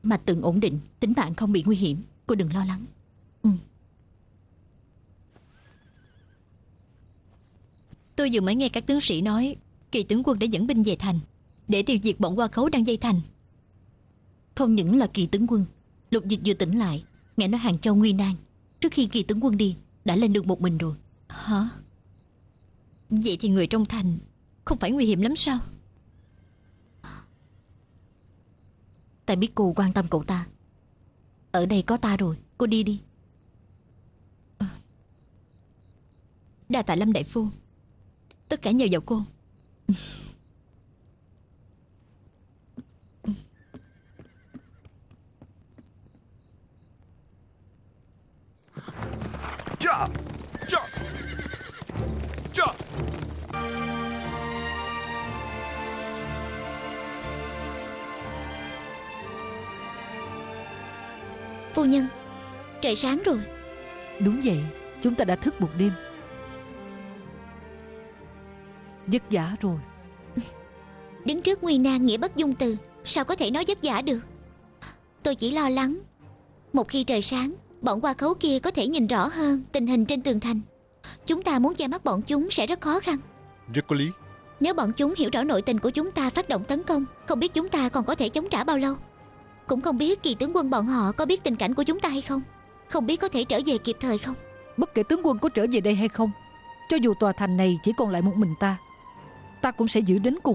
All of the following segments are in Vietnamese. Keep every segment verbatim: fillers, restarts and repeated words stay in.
Mạch tượng ổn định, tính mạng không bị nguy hiểm. Cô đừng lo lắng. Ừ. Tôi vừa mới nghe các tướng sĩ nói Kỳ tướng quân đã dẫn binh về thành để tiêu diệt bọn Hoa Khấu đang dây thành. Không những là Kỳ tướng quân, Lục Dịch vừa tỉnh lại, nghe nói Hàng Châu nguy nan. Trước khi Kỳ tướng quân đi đã lên đường một mình rồi. Hả? Vậy thì người trong thành không phải nguy hiểm lắm sao? Ta biết cô quan tâm cậu ta. Ở đây có ta rồi, cô đi đi. Đa tạ Lâm đại phu, tất cả nhờ vào cô. Chà, chà, chà. Phu nhân, trời sáng rồi. Đúng vậy, chúng ta đã thức một đêm. Vất vả rồi. Đứng trước nguy nan nghĩa bất dung từ, sao có thể nói vất vả được. Tôi chỉ lo lắng một khi trời sáng, bọn Hoa Khấu kia có thể nhìn rõ hơn tình hình trên tường thành. Chúng ta muốn che mắt bọn chúng sẽ rất khó khăn. Rất có lý. Nếu bọn chúng hiểu rõ nội tình của chúng ta phát động tấn công, không biết chúng ta còn có thể chống trả bao lâu. Cũng không biết Kỳ tướng quân bọn họ có biết tình cảnh của chúng ta hay không, không biết có thể trở về kịp thời không. Bất kể tướng quân có trở về đây hay không, cho dù tòa thành này chỉ còn lại một mình ta, ta cũng sẽ giữ đến cùng.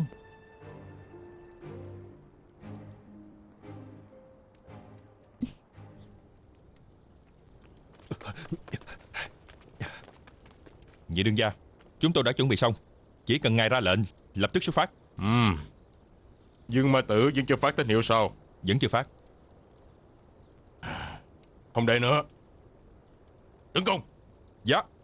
Nhị đương gia, chúng tôi đã chuẩn bị xong, chỉ cần ngài ra lệnh lập tức xuất phát. Ừm. Dương Ma Tử vẫn chưa phát tín hiệu sao? Vẫn chưa phát. Không để nữa, tấn công. Dạ.